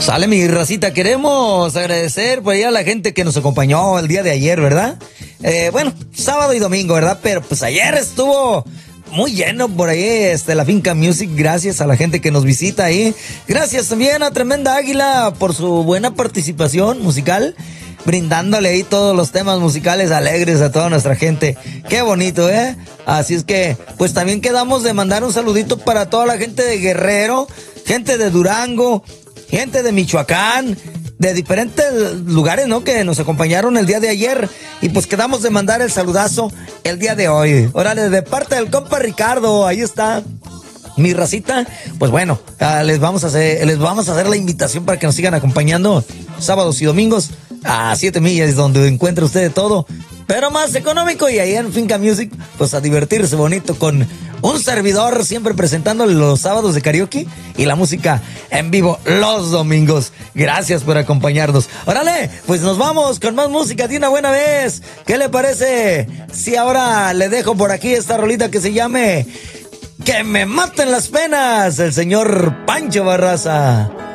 Sale mi racita, queremos agradecer por ahí a la gente que nos acompañó el día de ayer, ¿verdad? Bueno, sábado y domingo, ¿verdad? Pero pues ayer estuvo muy lleno por ahí, la Finca Music, gracias a la gente que nos visita ahí. Gracias también a Tremenda Águila por su buena participación musical, brindándole ahí todos los temas musicales alegres a toda nuestra gente. Qué bonito, ¿eh? Así es que, pues también quedamos de mandar un saludito para toda la gente de Guerrero, gente de Durango, gente de Michoacán, de diferentes lugares, ¿no? Que nos acompañaron el día de ayer. Y pues quedamos de mandar el saludazo el día de hoy. Órale, de parte del compa Ricardo, ahí está mi racita. Pues bueno, les vamos a hacer la invitación para que nos sigan acompañando sábados y domingos a 7 millas, donde encuentre usted de todo, pero más económico. Y ahí en Finca Music, pues a divertirse bonito con un servidor, siempre presentándole los sábados de karaoke y la música en vivo los domingos. Gracias por acompañarnos. Órale, pues nos vamos con más música de una buena vez. ¿Qué le parece si ahora le dejo por aquí esta rolita que se llame Que me maten las penas, el señor Pancho Barraza?